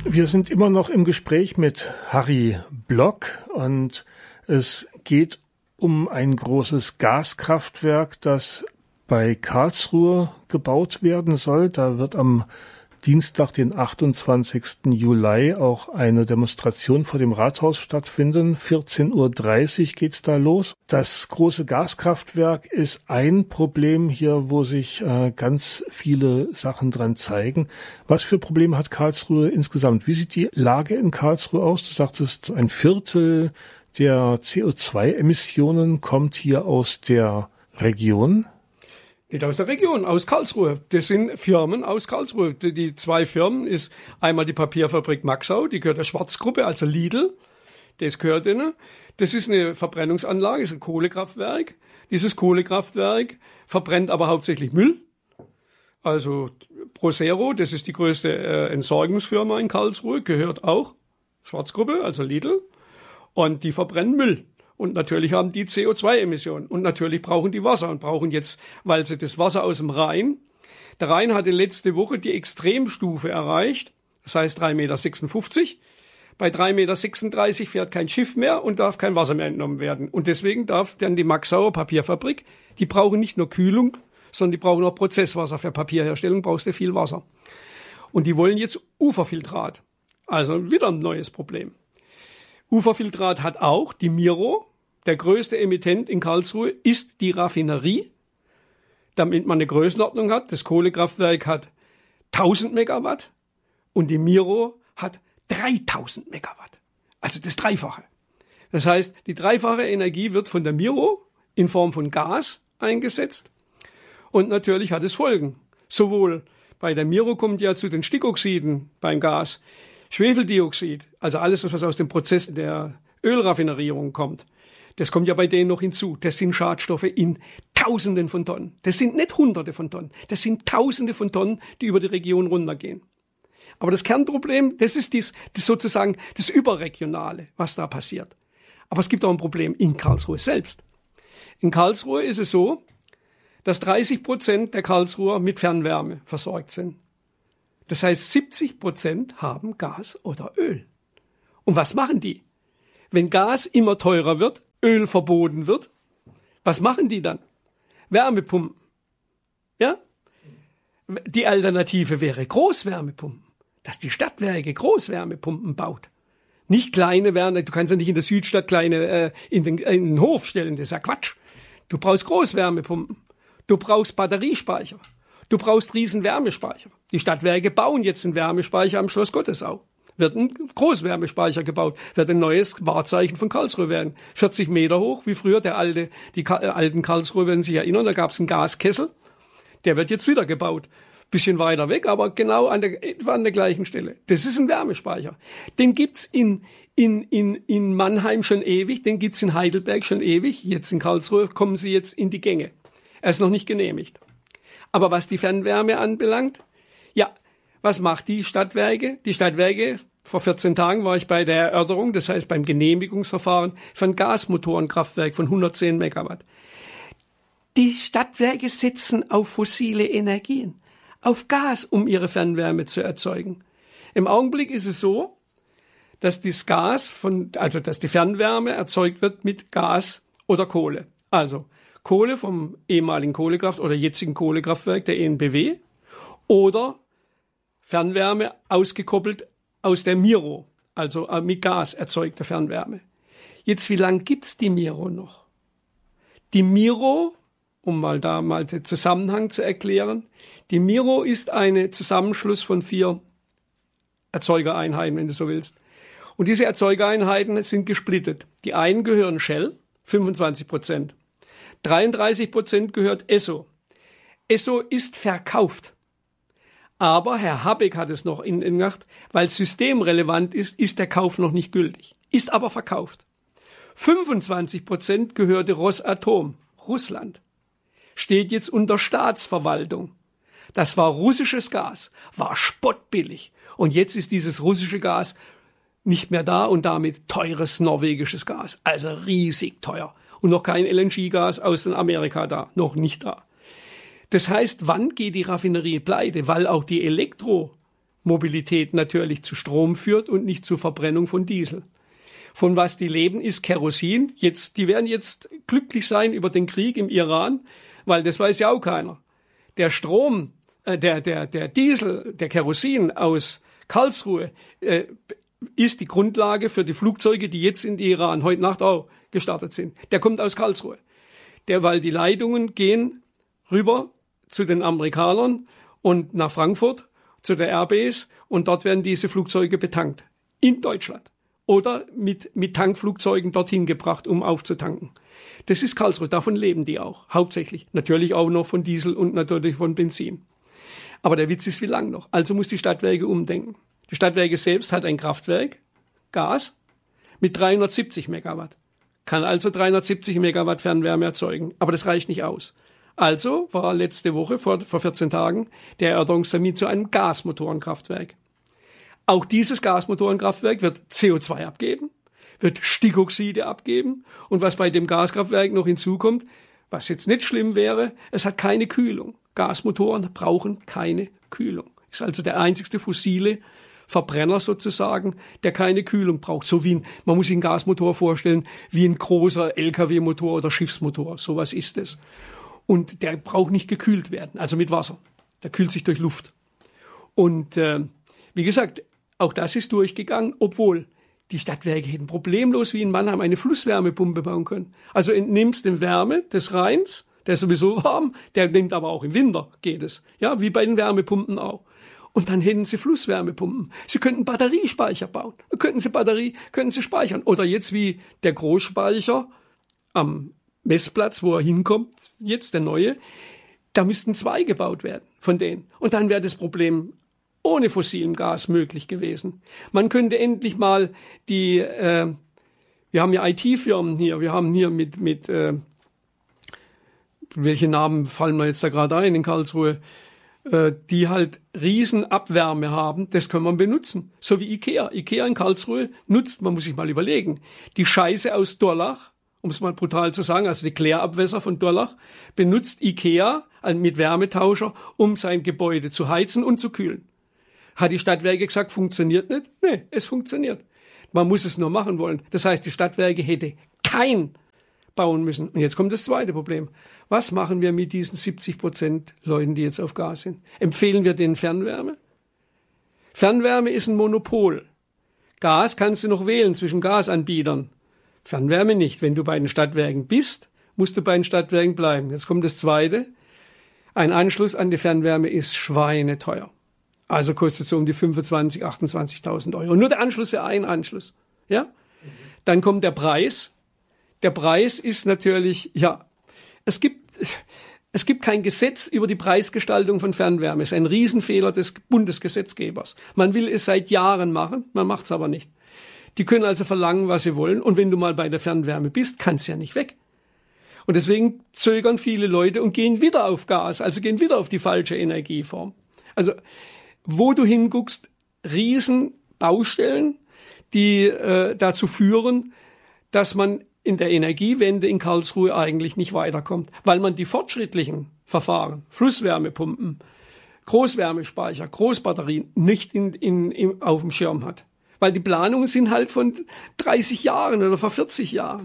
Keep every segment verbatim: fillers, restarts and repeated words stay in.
Wir sind immer noch im Gespräch mit Harry Block und es geht um ein großes Gaskraftwerk, das bei Karlsruhe gebaut werden soll. Da wird am Dienstag, den achtundzwanzigsten Juli, auch eine Demonstration vor dem Rathaus stattfinden. vierzehn Uhr dreißig geht's da los. Das große Gaskraftwerk ist ein Problem hier, wo sich äh, ganz viele Sachen dran zeigen. Was für Probleme hat Karlsruhe insgesamt? Wie sieht die Lage in Karlsruhe aus? Du sagtest, ein Viertel der C O zwei Emissionen kommt hier aus der Region. Nicht aus der Region, aus Karlsruhe. Das sind Firmen aus Karlsruhe. Die, die zwei Firmen ist einmal die Papierfabrik Maxau, die gehört der Schwarzgruppe, also Lidl. Das gehört denen. Das ist eine Verbrennungsanlage, ist ein Kohlekraftwerk. Dieses Kohlekraftwerk verbrennt aber hauptsächlich Müll. Also Procero, das ist die größte äh, Entsorgungsfirma in Karlsruhe, gehört auch Schwarzgruppe, also Lidl. Und die verbrennen Müll. Und natürlich haben die C O zwei Emissionen. Und natürlich brauchen die Wasser und brauchen jetzt, weil sie das Wasser aus dem Rhein, der Rhein hatte letzte Woche die Extremstufe erreicht, das heißt drei Komma sechsundfünfzig Meter. Bei drei Komma sechsunddreißig Meter fährt kein Schiff mehr und darf kein Wasser mehr entnommen werden. Und deswegen darf dann die Maxauer Papierfabrik, die brauchen nicht nur Kühlung, sondern die brauchen auch Prozesswasser. Für Papierherstellung brauchst du viel Wasser. Und die wollen jetzt Uferfiltrat. Also wieder ein neues Problem. Uferfiltrat hat auch die Miro. Der größte Emittent in Karlsruhe ist die Raffinerie, damit man eine Größenordnung hat. Das Kohlekraftwerk hat tausend Megawatt und die Miro hat dreitausend Megawatt. Also das Dreifache. Das heißt, die dreifache Energie wird von der Miro in Form von Gas eingesetzt und natürlich hat es Folgen. Sowohl bei der Miro kommt ja zu den Stickoxiden beim Gas Schwefeldioxid, also alles, was aus dem Prozess der Ölraffinerierung kommt. Das kommt ja bei denen noch hinzu. Das sind Schadstoffe in Tausenden von Tonnen. Das sind nicht Hunderte von Tonnen. Das sind Tausende von Tonnen, die über die Region runtergehen. Aber das Kernproblem, das ist dies, das sozusagen das Überregionale, was da passiert. Aber es gibt auch ein Problem in Karlsruhe selbst. In Karlsruhe ist es so, dass dreißig Prozent der Karlsruher mit Fernwärme versorgt sind. Das heißt, siebzig Prozent haben Gas oder Öl. Und was machen die? Wenn Gas immer teurer wird, Öl verboten wird, was machen die dann? Wärmepumpen. Ja? Die Alternative wäre Großwärmepumpen. Dass die Stadtwerke Großwärmepumpen baut. Nicht kleine Wärme, du kannst ja nicht in der Südstadt kleine äh, in, den, in den Hof stellen, das ist ja Quatsch. Du brauchst Großwärmepumpen. Du brauchst Batteriespeicher. Du brauchst riesen Wärmespeicher. Die Stadtwerke bauen jetzt einen Wärmespeicher am Schloss Gottesau. Wird ein Großwärmespeicher gebaut, wird ein neues Wahrzeichen von Karlsruhe werden. vierzig Meter hoch, wie früher der alte, die äh, alten Karlsruhe, werden sich erinnern, da gab es einen Gaskessel. Der wird jetzt wieder gebaut. Bisschen weiter weg, aber genau an der, etwa an der gleichen Stelle. Das ist ein Wärmespeicher. Den gibt's in, in, in, in Mannheim schon ewig, den gibt's in Heidelberg schon ewig. Jetzt in Karlsruhe kommen sie jetzt in die Gänge. Er ist noch nicht genehmigt. Aber was die Fernwärme anbelangt, ja, was macht die Stadtwerke? Die Stadtwerke, vor vierzehn Tagen war ich bei der Erörterung, das heißt beim Genehmigungsverfahren für ein Gasmotorenkraftwerk von hundertzehn Megawatt. Die Stadtwerke setzen auf fossile Energien, auf Gas, um ihre Fernwärme zu erzeugen. Im Augenblick ist es so, dass das Gas von, also dass die Fernwärme erzeugt wird mit Gas oder Kohle. Also Kohle vom ehemaligen Kohlekraft- oder jetzigen Kohlekraftwerk der E N B W oder Fernwärme ausgekoppelt aus der Miro, also mit Gas erzeugte Fernwärme. Jetzt, wie lange gibt's die Miro noch? Die Miro, um mal da mal den Zusammenhang zu erklären, die Miro ist ein Zusammenschluss von vier Erzeugereinheiten, wenn du so willst. Und diese Erzeugereinheiten sind gesplittet. Die einen gehören Shell, fünfundzwanzig Prozent. dreiunddreißig Prozent gehört Esso. Esso ist verkauft. Aber Herr Habeck hat es noch in gemacht, weil es systemrelevant ist, ist der Kauf noch nicht gültig. Ist aber verkauft. fünfundzwanzig Prozent gehörte Rosatom, Russland. Steht jetzt unter Staatsverwaltung. Das war russisches Gas, war spottbillig. Und jetzt ist dieses russische Gas nicht mehr da und damit teures norwegisches Gas. Also riesig teuer. Und noch kein L N G-Gas aus Amerika da, noch nicht da. Das heißt, wann geht die Raffinerie pleite? Weil auch die Elektro, Mobilität natürlich zu Strom führt und nicht zur Verbrennung von Diesel. Von was die leben, ist Kerosin. Jetzt, die werden jetzt glücklich sein über den Krieg im Iran, weil das weiß ja auch keiner. Der Strom, äh, der, der, der Diesel, der Kerosin aus Karlsruhe äh, ist die Grundlage für die Flugzeuge, die jetzt in Iran heute Nacht auch gestartet sind. Der kommt aus Karlsruhe. Der, weil die Leitungen gehen rüber zu den Amerikanern und nach Frankfurt zu der Airbase und dort werden diese Flugzeuge betankt. In Deutschland. Oder mit, mit Tankflugzeugen dorthin gebracht, um aufzutanken. Das ist Karlsruhe, davon leben die auch, hauptsächlich. Natürlich auch noch von Diesel und natürlich von Benzin. Aber der Witz ist, wie lang noch? Also muss die Stadtwerke umdenken. Die Stadtwerke selbst hat ein Kraftwerk, Gas, mit dreihundertsiebzig Megawatt. Kann also dreihundertsiebzig Megawatt Fernwärme erzeugen. Aber das reicht nicht aus. Also war letzte Woche, vor, vor vierzehn Tagen, der Erörterungstermin zu einem Gasmotorenkraftwerk. Auch dieses Gasmotorenkraftwerk wird C O zwei abgeben, wird Stickoxide abgeben und was bei dem Gaskraftwerk noch hinzukommt, was jetzt nicht schlimm wäre, es hat keine Kühlung. Gasmotoren brauchen keine Kühlung. Ist also der einzigste fossile Verbrenner sozusagen, der keine Kühlung braucht. So wie ein, man muss sich einen Gasmotor vorstellen, wie ein großer L K W-Motor oder Schiffsmotor. Sowas ist es. Und der braucht nicht gekühlt werden, also mit Wasser. Der kühlt sich durch Luft. Und äh, wie gesagt, auch das ist durchgegangen, obwohl die Stadtwerke hätten problemlos wie in Mannheim eine Flusswärmepumpe bauen können. Also entnimmst den Wärme des Rheins, der ist sowieso warm, der nimmt aber auch im Winter, geht es. Ja, wie bei den Wärmepumpen auch. Und dann hätten sie Flusswärmepumpen. Sie könnten Batteriespeicher bauen. Dann könnten sie Batterie, könnten sie speichern. Oder jetzt wie der Großspeicher am Messplatz, wo er hinkommt, jetzt der neue, da müssten zwei gebaut werden von denen. Und dann wäre das Problem ohne fossilen Gas möglich gewesen. Man könnte endlich mal die, äh, wir haben ja I T-Firmen hier, wir haben hier mit, mit äh, welche Namen fallen mir jetzt da gerade ein in Karlsruhe, äh, die halt Riesenabwärme haben, das kann man benutzen. So wie Ikea. Ikea in Karlsruhe nutzt, man muss sich mal überlegen, die Scheiße aus Dorlach, um es mal brutal zu sagen, also die Klärabwässer von Dorlach, benutzt Ikea mit Wärmetauscher, um sein Gebäude zu heizen und zu kühlen. Hat die Stadtwerke gesagt, funktioniert nicht? Nee, es funktioniert. Man muss es nur machen wollen. Das heißt, die Stadtwerke hätte kein bauen müssen. Und jetzt kommt das zweite Problem. Was machen wir mit diesen siebzig Prozent Leuten, die jetzt auf Gas sind? Empfehlen wir denen Fernwärme? Fernwärme ist ein Monopol. Gas kannst du noch wählen zwischen Gasanbietern. Fernwärme nicht. Wenn du bei den Stadtwerken bist, musst du bei den Stadtwerken bleiben. Jetzt kommt das zweite. Ein Anschluss an die Fernwärme ist schweineteuer. Also kostet so um die fünfundzwanzigtausend, achtundzwanzigtausend Euro. Nur der Anschluss für einen Anschluss. Ja? Dann kommt der Preis. Der Preis ist natürlich, ja, es gibt, es gibt kein Gesetz über die Preisgestaltung von Fernwärme. Es ist ein Riesenfehler des Bundesgesetzgebers. Man will es seit Jahren machen, man macht es aber nicht. Die können also verlangen, was sie wollen. Und wenn du mal bei der Fernwärme bist, kannst du ja nicht weg. Und deswegen zögern viele Leute und gehen wieder auf Gas, also gehen wieder auf die falsche Energieform. Also wo du hinguckst, riesen Baustellen, die äh, dazu führen, dass man in der Energiewende in Karlsruhe eigentlich nicht weiterkommt, weil man die fortschrittlichen Verfahren, Flusswärmepumpen, Großwärmespeicher, Großbatterien nicht in, in, in, auf dem Schirm hat. Weil die Planungen sind halt von dreißig Jahren oder vor vierzig Jahren.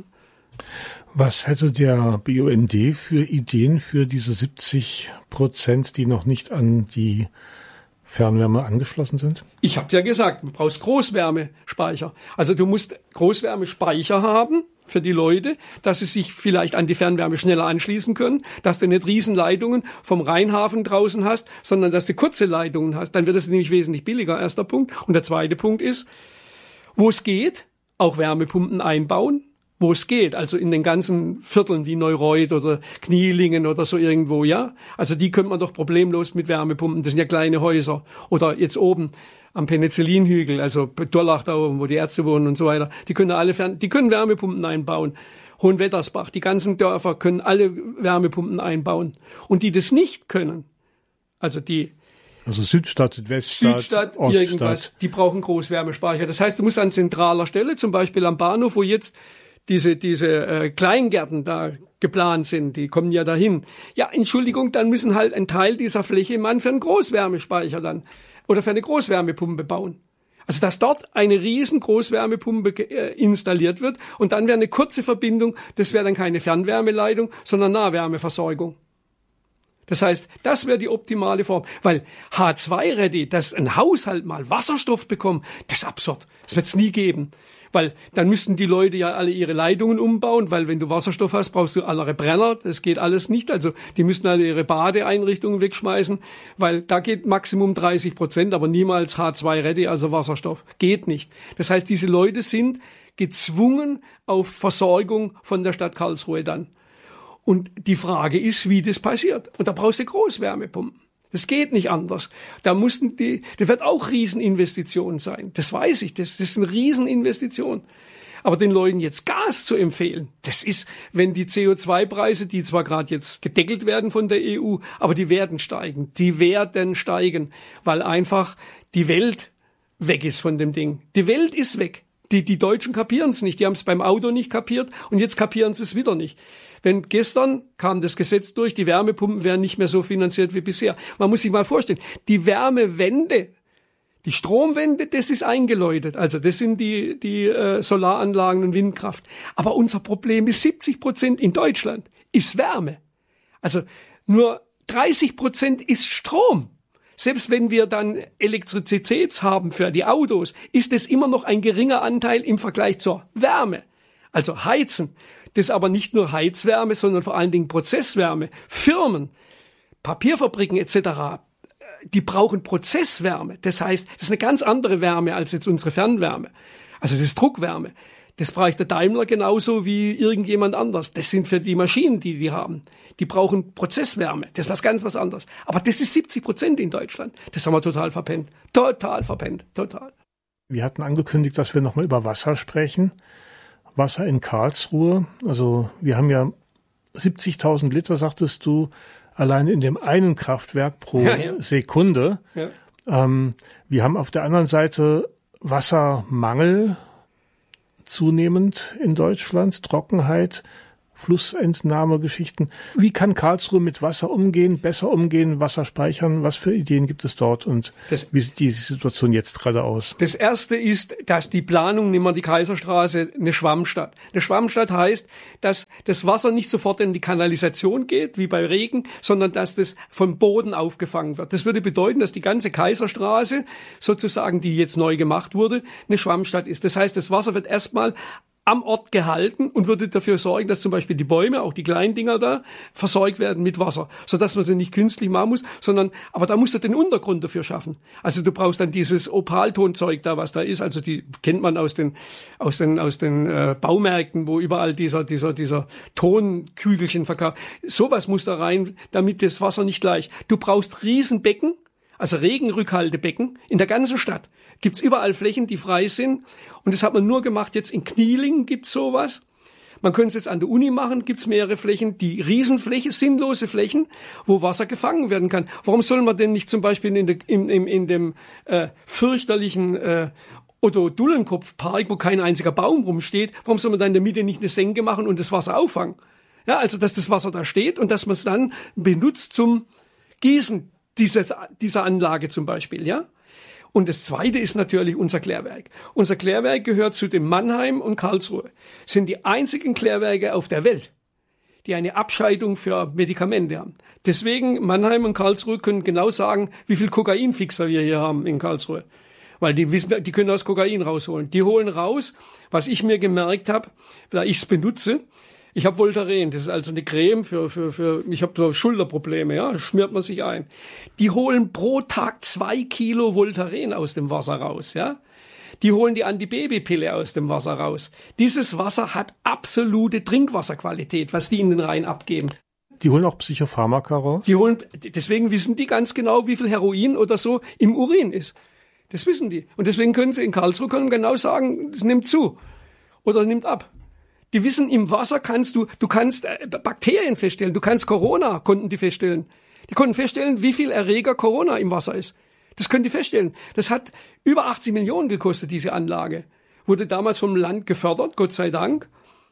Was hätte der B U N D für Ideen für diese siebzig Prozent, die noch nicht an die Fernwärme angeschlossen sind? Ich habe ja gesagt, du brauchst Großwärmespeicher. Also du musst Großwärmespeicher haben für die Leute, dass sie sich vielleicht an die Fernwärme schneller anschließen können, dass du nicht Riesenleitungen vom Rheinhafen draußen hast, sondern dass du kurze Leitungen hast. Dann wird es nämlich wesentlich billiger, erster Punkt. Und der zweite Punkt ist, wo es geht, auch Wärmepumpen einbauen, wo es geht, also in den ganzen Vierteln wie Neureuth oder Knielingen oder so irgendwo, ja. Also die könnte man doch problemlos mit Wärmepumpen, das sind ja kleine Häuser. Oder jetzt oben am Penicillinhügel, also Dorlach da oben, wo die Ärzte wohnen und so weiter, die können alle Fern- die können Wärmepumpen einbauen. Hohenwettersbach, die ganzen Dörfer können alle Wärmepumpen einbauen. Und die das nicht können, also die Also Südstadt, Weststadt, Südstadt, Oststadt. irgendwas, die brauchen Großwärmespeicher. Das heißt, du musst an zentraler Stelle, zum Beispiel am Bahnhof, wo jetzt diese diese äh, Kleingärten da geplant sind, die kommen ja dahin. Ja, Entschuldigung, dann müssen halt ein Teil dieser Fläche man für einen Großwärmespeicher dann oder für eine Großwärmepumpe bauen. Also dass dort eine riesen Großwärmepumpe äh, installiert wird und dann wäre eine kurze Verbindung, das wäre dann keine Fernwärmeleitung, sondern Nahwärmeversorgung. Das heißt, das wäre die optimale Form, weil H zwei ready, dass ein Haushalt mal Wasserstoff bekommt, das ist absurd. Das wird es nie geben. Weil dann müssten die Leute ja alle ihre Leitungen umbauen, weil wenn du Wasserstoff hast, brauchst du andere Brenner. Das geht alles nicht. Also die müssten alle ihre Badeeinrichtungen wegschmeißen, weil da geht Maximum dreißig Prozent, aber niemals H zwei ready, also Wasserstoff. Geht nicht. Das heißt, diese Leute sind gezwungen auf Versorgung von der Stadt Karlsruhe dann. Und die Frage ist, wie das passiert. Und da brauchst du Großwärmepumpen. Das geht nicht anders. Da mussten die, das wird auch Rieseninvestitionen sein. Das weiß ich. Das, das ist eine Rieseninvestition. Aber den Leuten jetzt Gas zu empfehlen, das ist, wenn die C O zwei Preise, die zwar gerade jetzt gedeckelt werden von der E U, aber die werden steigen. Die werden steigen, weil einfach die Welt weg ist von dem Ding. Die Welt ist weg. Die, die Deutschen kapieren es nicht. Die haben es beim Auto nicht kapiert und jetzt kapieren sie es wieder nicht. Wenn gestern kam das Gesetz durch, die Wärmepumpen werden nicht mehr so finanziert wie bisher. Man muss sich mal vorstellen, die Wärmewende, die Stromwende, das ist eingeläutet. Also das sind die, die äh, Solaranlagen und Windkraft. Aber unser Problem ist siebzig Prozent in Deutschland ist Wärme. Also nur dreißig Prozent ist Strom. Selbst wenn wir dann Elektrizität haben für die Autos, ist es immer noch ein geringer Anteil im Vergleich zur Wärme. Also Heizen. Das ist aber nicht nur Heizwärme, sondern vor allen Dingen Prozesswärme. Firmen, Papierfabriken et cetera, die brauchen Prozesswärme. Das heißt, das ist eine ganz andere Wärme als jetzt unsere Fernwärme. Also das ist Druckwärme. Das braucht der Daimler genauso wie irgendjemand anders. Das sind für die Maschinen, die die haben. Die brauchen Prozesswärme. Das ist was ganz was anderes. Aber das ist siebzig Prozent in Deutschland. Das haben wir total verpennt. Total verpennt. Total. Wir hatten angekündigt, dass wir nochmal über Wasser sprechen. Wasser in Karlsruhe. Also wir haben ja siebzigtausend Liter, sagtest du, allein in dem einen Kraftwerk pro ja, ja. Sekunde. Ja. Ähm, wir haben auf der anderen Seite Wassermangel zunehmend in Deutschland, Trockenheit, Flussentnahmegeschichten. Wie kann Karlsruhe mit Wasser umgehen, besser umgehen, Wasser speichern? Was für Ideen gibt es dort und das, wie sieht diese Situation jetzt gerade aus? Das erste ist, dass die Planung, nehmen wir die Kaiserstraße, eine Schwammstadt. Eine Schwammstadt heißt, dass das Wasser nicht sofort in die Kanalisation geht, wie bei Regen, sondern dass das vom Boden aufgefangen wird. Das würde bedeuten, dass die ganze Kaiserstraße, sozusagen, die jetzt neu gemacht wurde, eine Schwammstadt ist. Das heißt, das Wasser wird erstmal am Ort gehalten und würde dafür sorgen, dass zum Beispiel die Bäume, auch die kleinen Dinger da, versorgt werden mit Wasser, sodass man sie nicht künstlich machen muss, sondern, aber da musst du den Untergrund dafür schaffen. Also du brauchst dann dieses Opaltonzeug da, was da ist, also die kennt man aus den, aus den, aus den äh, Baumärkten, wo überall dieser, dieser, dieser Tonkügelchen verkauft. Sowas muss da rein, damit das Wasser nicht gleich. Du brauchst Riesenbecken, also Regenrückhaltebecken in der ganzen Stadt. Gibt's überall Flächen, die frei sind. Und das hat man nur gemacht, jetzt in Knielingen gibt's sowas. Man könnte es jetzt an der Uni machen, gibt's mehrere Flächen, die Riesenfläche, sinnlose Flächen, wo Wasser gefangen werden kann. Warum soll man denn nicht zum Beispiel in, der, in, in, in dem äh, fürchterlichen äh, Otto-Dullenkopf-Park, wo kein einziger Baum rumsteht, warum soll man da in der Mitte nicht eine Senke machen und das Wasser auffangen? Ja, also dass das Wasser da steht und dass man es dann benutzt zum Gießen dieser, dieser Anlage zum Beispiel, ja. Und das Zweite ist natürlich unser Klärwerk. Unser Klärwerk gehört zu dem Mannheim und Karlsruhe. Sind die einzigen Klärwerke auf der Welt, die eine Abscheidung für Medikamente haben. Deswegen Mannheim und Karlsruhe können genau sagen, wie viel Kokainfixer wir hier haben in Karlsruhe. Weil die wissen, die können das Kokain rausholen. Die holen raus, was ich mir gemerkt habe, da ich es benutze. Ich habe Voltaren, das ist also eine Creme für, für, für ich habe so Schulterprobleme, ja, schmiert man sich ein. Die holen pro Tag zwei Kilo Voltaren aus dem Wasser raus, ja. Die holen die Antibabypille aus dem Wasser raus. Dieses Wasser hat absolute Trinkwasserqualität, was die in den Rhein abgeben. Die holen auch Psychopharmaka raus? Die holen, deswegen wissen die ganz genau, wie viel Heroin oder so im Urin ist. Das wissen die. Und deswegen können sie in Karlsruhe können genau sagen, es nimmt zu oder nimmt ab. Die wissen, im Wasser kannst du, du kannst äh, Bakterien feststellen, du kannst Corona, konnten die feststellen. Die konnten feststellen, wie viel Erreger Corona im Wasser ist. Das können die feststellen. Das hat über achtzig Millionen gekostet, diese Anlage. Wurde damals vom Land gefördert, Gott sei Dank.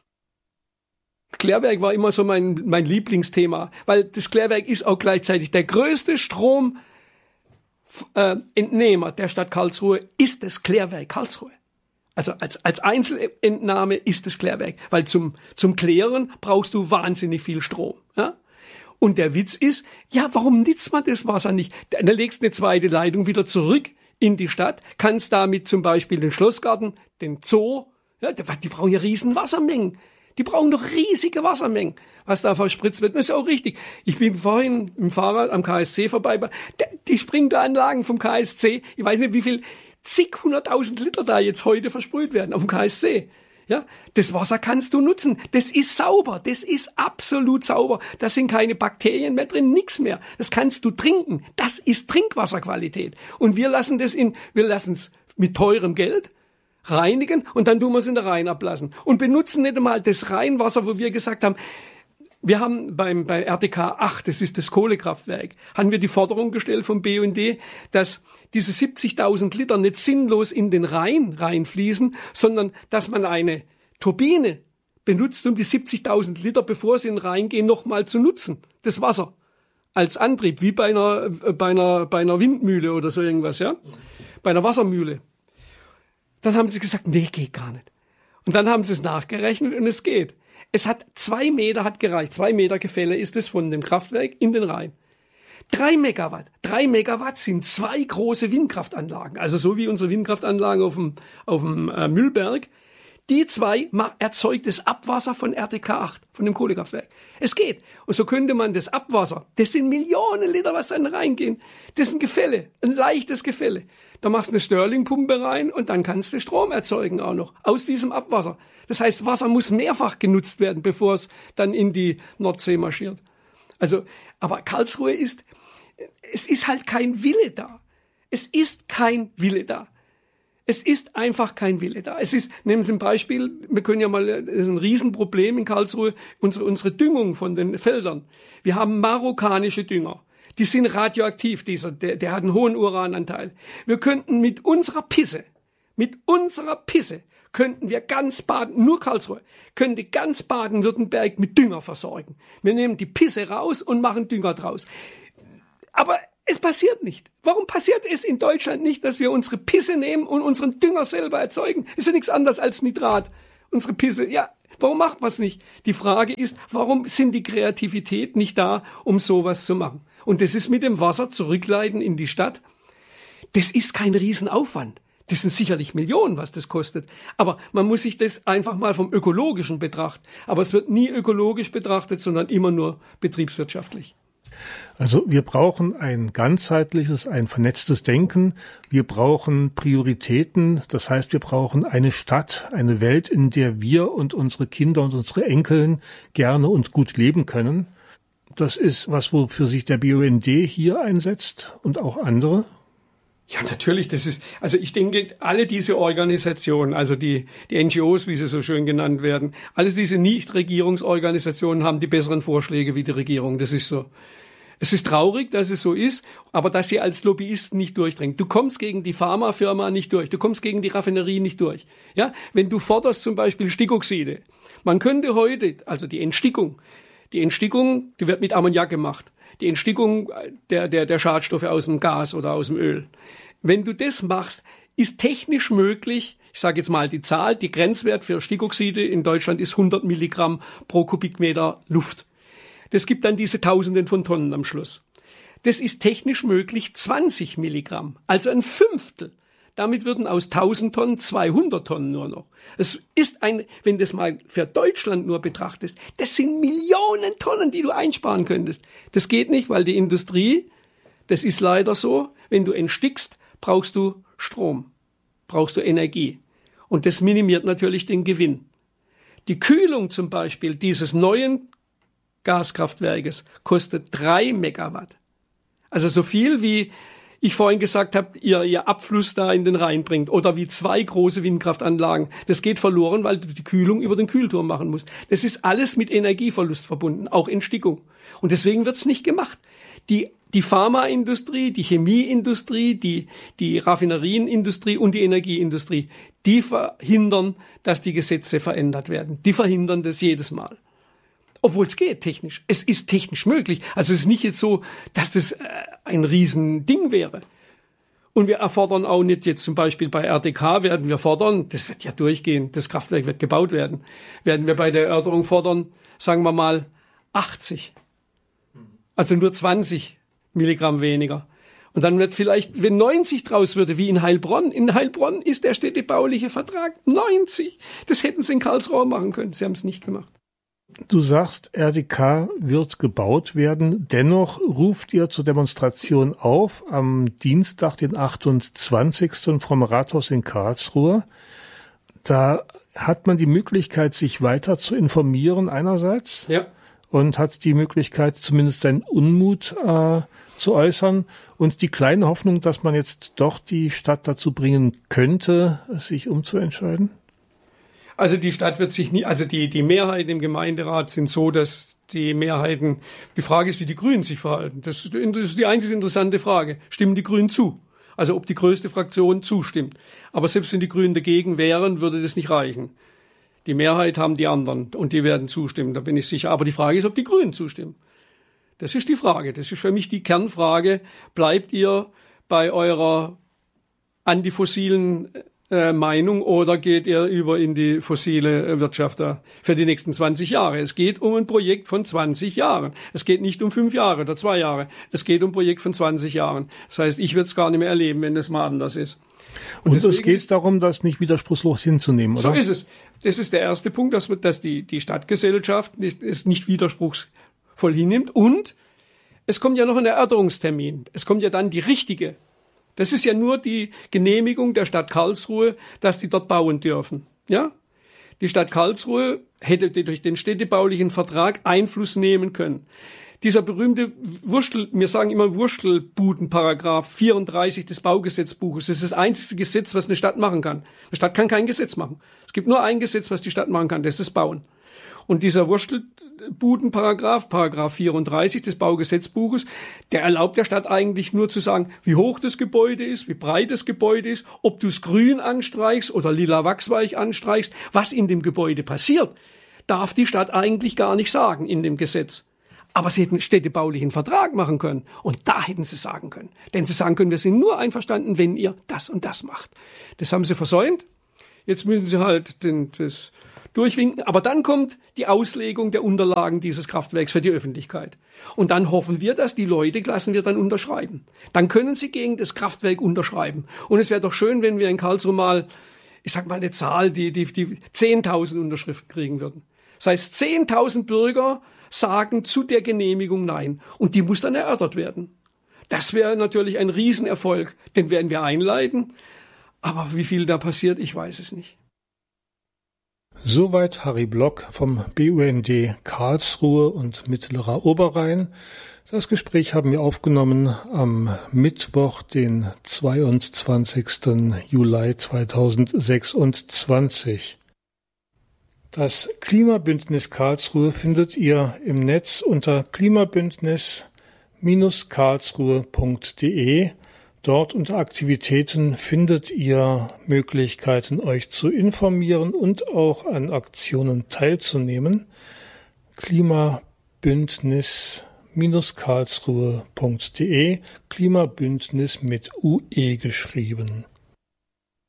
Klärwerk war immer so mein, mein Lieblingsthema, weil das Klärwerk ist auch gleichzeitig der größte Strom äh, Entnehmer der Stadt Karlsruhe ist das Klärwerk Karlsruhe. Also als, als Einzelentnahme ist das Klärwerk, weil zum, zum Klären brauchst du wahnsinnig viel Strom. Ja? Und der Witz ist, ja, warum nutzt man das Wasser nicht? Dann legst du eine zweite Leitung wieder zurück in die Stadt, kannst damit zum Beispiel den Schlossgarten, den Zoo, ja, die brauchen ja riesen Wassermengen. Die brauchen doch riesige Wassermengen, was da verspritzt wird. Das ist auch richtig. Ich bin vorhin im Fahrrad am K S C vorbei. Die Sprinkleranlagen vom K S C, ich weiß nicht, wie viel, zig hunderttausend Liter da jetzt heute versprüht werden auf dem K S C. Ja, das Wasser kannst du nutzen. Das ist sauber. Das ist absolut sauber. Da sind keine Bakterien mehr drin, nichts mehr. Das kannst du trinken. Das ist Trinkwasserqualität. Und wir lassen das in, wir lassen es mit teurem Geld reinigen und dann tun wir es in der Rhein ablassen und benutzen nicht einmal das Rheinwasser, wo wir gesagt haben, wir haben beim bei R T K acht, das ist das Kohlekraftwerk, haben wir die Forderung gestellt vom B U N D, dass diese siebzigtausend Liter nicht sinnlos in den Rhein reinfließen, sondern dass man eine Turbine benutzt, um die siebzigtausend Liter, bevor sie in den Rhein gehen, nochmal zu nutzen, das Wasser als Antrieb, wie bei einer bei einer bei einer Windmühle oder so irgendwas, ja, bei einer Wassermühle. Dann haben sie gesagt, nee, geht gar nicht. Und dann haben sie es nachgerechnet und es geht. Es hat zwei Meter hat gereicht. Zwei Meter Gefälle ist es von dem Kraftwerk in den Rhein. Drei Megawatt. Drei Megawatt sind zwei große Windkraftanlagen. Also so wie unsere Windkraftanlagen auf dem, auf dem äh, Mühlberg. Die zwei erzeugt das Abwasser von R T K acht, von dem Kohlekraftwerk. Es geht. Und so könnte man das Abwasser, das sind Millionen Liter, was dann reingehen, das ist ein Gefälle, ein leichtes Gefälle. Da machst du eine Stirling-Pumpe rein und dann kannst du Strom erzeugen auch noch aus diesem Abwasser. Das heißt, Wasser muss mehrfach genutzt werden, bevor es dann in die Nordsee marschiert. Also, aber Karlsruhe ist, es ist halt kein Wille da. Es ist kein Wille da. Es ist einfach kein Wille da. Es ist, nehmen Sie ein Beispiel, wir können ja mal, das ist ein Riesenproblem in Karlsruhe, unsere, unsere Düngung von den Feldern. Wir haben marokkanische Dünger. Die sind radioaktiv, dieser, der, der hat einen hohen Urananteil. Wir könnten mit unserer Pisse, mit unserer Pisse, könnten wir ganz Baden, nur Karlsruhe, könnte ganz Baden-Württemberg mit Dünger versorgen. Wir nehmen die Pisse raus und machen Dünger draus. Aber es passiert nicht. Warum passiert es in Deutschland nicht, dass wir unsere Pisse nehmen und unseren Dünger selber erzeugen? Ist ja nichts anderes als Nitrat. Unsere Pisse, ja, warum macht man es nicht? Die Frage ist, warum sind die Kreativität nicht da, um sowas zu machen? Und das ist mit dem Wasser zurückleiten in die Stadt. Das ist kein Riesenaufwand. Das sind sicherlich Millionen, was das kostet. Aber man muss sich das einfach mal vom Ökologischen betrachten. Aber es wird nie ökologisch betrachtet, sondern immer nur betriebswirtschaftlich. Also wir brauchen ein ganzheitliches, ein vernetztes Denken. Wir brauchen Prioritäten. Das heißt, wir brauchen eine Stadt, eine Welt, in der wir und unsere Kinder und unsere Enkeln gerne und gut leben können. Das ist was, wofür sich der B U N D hier einsetzt und auch andere. Ja, natürlich, das ist, also ich denke, alle diese Organisationen, also die, die N G Os, wie sie so schön genannt werden, alle diese Nichtregierungsorganisationen haben die besseren Vorschläge wie die Regierung, das ist so. Es ist traurig, dass es so ist, aber dass sie als Lobbyisten nicht durchdringen. Du kommst gegen die Pharmafirma nicht durch, du kommst gegen die Raffinerie nicht durch. Ja, wenn du forderst zum Beispiel Stickoxide, man könnte heute, also die Entstickung, die Entstickung, die wird mit Ammoniak gemacht. Die Entstickung der, der, der Schadstoffe aus dem Gas oder aus dem Öl. Wenn du das machst, ist technisch möglich, ich sage jetzt mal die Zahl, die Grenzwert für Stickoxide in Deutschland ist hundert Milligramm pro Kubikmeter Luft. Das gibt dann diese Tausenden von Tonnen am Schluss. Das ist technisch möglich zwanzig Milligramm, also ein Fünftel. Damit würden aus tausend Tonnen zweihundert Tonnen nur noch. Es ist ein, wenn das mal für Deutschland nur betrachtest, das sind Millionen Tonnen, die du einsparen könntest. Das geht nicht, weil die Industrie, das ist leider so, wenn du entstickst, brauchst du Strom, brauchst du Energie. Und das minimiert natürlich den Gewinn. Die Kühlung zum Beispiel dieses neuen Gaskraftwerkes kostet drei Megawatt. Also so viel wie ich vorhin gesagt habe, ihr, ihr Abfluss da in den Rhein bringt oder wie zwei große Windkraftanlagen. Das geht verloren, weil du die Kühlung über den Kühlturm machen musst. Das ist alles mit Energieverlust verbunden, auch Entstickung. Und deswegen wird's nicht gemacht. Die, die Pharmaindustrie, die Chemieindustrie, die, die Raffinerienindustrie und die Energieindustrie, die verhindern, dass die Gesetze verändert werden. Die verhindern das jedes Mal. Obwohl es geht technisch. Es ist technisch möglich. Also es ist nicht jetzt so, dass das äh, ein Riesending wäre. Und wir erfordern auch nicht jetzt zum Beispiel bei R D K werden wir fordern, das wird ja durchgehen, das Kraftwerk wird gebaut werden, werden wir bei der Erörterung fordern, sagen wir mal achtzig. Also nur zwanzig Milligramm weniger. Und dann wird vielleicht, wenn neunzig draus würde, wie in Heilbronn, in Heilbronn ist der städtebauliche Vertrag neunzig. Das hätten sie in Karlsruhe machen können, sie haben es nicht gemacht. Du sagst, R D K wird gebaut werden. Dennoch ruft ihr zur Demonstration auf am Dienstag, den achtundzwanzigsten vom Rathaus in Karlsruhe. Da hat man die Möglichkeit, sich weiter zu informieren einerseits. Ja. Und hat die Möglichkeit, zumindest seinen Unmut äh, zu äußern und die kleine Hoffnung, dass man jetzt doch die Stadt dazu bringen könnte, sich umzuentscheiden? Also die Stadt wird sich nie, also die, die Mehrheiten im Gemeinderat sind so, dass die Mehrheiten, die Frage ist, wie die Grünen sich verhalten. Das ist die einzige interessante Frage. Stimmen die Grünen zu? Also ob die größte Fraktion zustimmt. Aber selbst wenn die Grünen dagegen wären, würde das nicht reichen. Die Mehrheit haben die anderen und die werden zustimmen, da bin ich sicher. Aber die Frage ist, ob die Grünen zustimmen. Das ist die Frage. Das ist für mich die Kernfrage. Bleibt ihr bei eurer antifossilen äh, Meinung oder geht ihr über in die fossile Wirtschaft da für die nächsten zwanzig Jahre? Es geht um ein Projekt von zwanzig Jahren. Es geht nicht um fünf Jahre oder zwei Jahre. Es geht um ein Projekt von zwanzig Jahren. Das heißt, ich würde es gar nicht mehr erleben, wenn das mal anders ist. Und, und es geht darum, das nicht widerspruchslos hinzunehmen, oder? So ist es. Das ist der erste Punkt, dass, dass die, die Stadtgesellschaft nicht, es nicht widerspruchsvoll hinnimmt. Und es kommt ja noch ein Erörterungstermin. Es kommt ja dann die richtige. Das ist ja nur die Genehmigung der Stadt Karlsruhe, dass die dort bauen dürfen. Ja? Die Stadt Karlsruhe hätte durch den städtebaulichen Vertrag Einfluss nehmen können. Dieser berühmte Wurstel, wir sagen immer Wurstelbudenparagraph vierunddreißig des Baugesetzbuches. Das ist das einzige Gesetz, was eine Stadt machen kann. Eine Stadt kann kein Gesetz machen. Es gibt nur ein Gesetz, was die Stadt machen kann, das ist das Bauen. Und dieser Wurstelbudenparagraph, Paragraph vierunddreißig des Baugesetzbuches, der erlaubt der Stadt eigentlich nur zu sagen, wie hoch das Gebäude ist, wie breit das Gebäude ist, ob du es grün anstreichst oder lila wachsweich anstreichst, was in dem Gebäude passiert, darf die Stadt eigentlich gar nicht sagen in dem Gesetz. Aber sie hätten einen städtebaulichen Vertrag machen können. Und da hätten sie sagen können. Denn sie sagen können, wir sind nur einverstanden, wenn ihr das und das macht. Das haben sie versäumt. Jetzt müssen sie halt den, das durchwinken. Aber dann kommt die Auslegung der Unterlagen dieses Kraftwerks für die Öffentlichkeit. Und dann hoffen wir, dass die Leute, lassen wir dann unterschreiben. Dann können sie gegen das Kraftwerk unterschreiben. Und es wäre doch schön, wenn wir in Karlsruhe mal, ich sag mal eine Zahl, die, die, die zehntausend Unterschriften kriegen würden. Das heißt, zehntausend Bürger sagen zu der Genehmigung Nein. Und die muss dann erörtert werden. Das wäre natürlich ein Riesenerfolg. Den werden wir einleiten. Aber wie viel da passiert, ich weiß es nicht. Soweit Harry Block vom B U N D Karlsruhe und Mittlerer Oberrhein. Das Gespräch haben wir aufgenommen am Mittwoch, den zweiundzwanzigsten Juli zweitausendsechsundzwanzig. Das Klimabündnis Karlsruhe findet ihr im Netz unter klimabündnis Bindestrich karlsruhe punkt de. Dort unter Aktivitäten findet ihr Möglichkeiten, euch zu informieren und auch an Aktionen teilzunehmen. Klimabündnis Bindestrich karlsruhe punkt de, Klimabündnis mit U E geschrieben.